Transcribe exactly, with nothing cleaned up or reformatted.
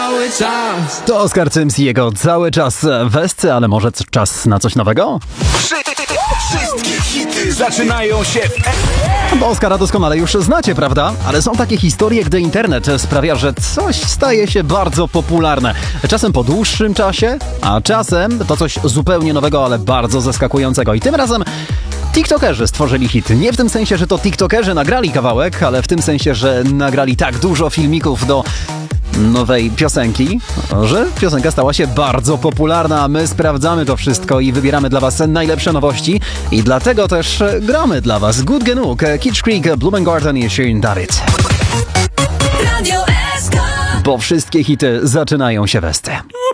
cały czas. To Oskar Cyms i jego cały czas westy, ale może czas na coś nowego? Wszystkie hity zaczynają się w... Bo Oskara doskonale już znacie, prawda? Ale są takie historie, gdy internet sprawia, że coś staje się bardzo popularne. Czasem po dłuższym czasie, a czasem to coś zupełnie nowego, ale bardzo zaskakującego. I tym razem TikTokerzy stworzyli hit. Nie w tym sensie, że to TikTokerzy nagrali kawałek, ale w tym sensie, że nagrali tak dużo filmików do nowej piosenki, że piosenka stała się bardzo popularna, a my sprawdzamy to wszystko i wybieramy dla was najlepsze nowości i dlatego też gramy dla was Good Genug, Kitsch Creek, Blumengarten i Shirin David. Radio S K. Bo wszystkie hity zaczynają się westy.